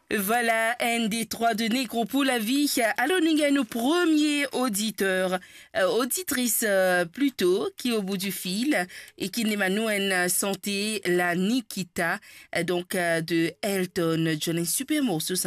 Voilà, un des trois de Négro pour la vie. Alors, nous avons nos premiers auditeurs, auditrices plutôt, qui est au bout du fil et qui n'est pas nous en santé, la Nikita, de Elton John, un super morceau.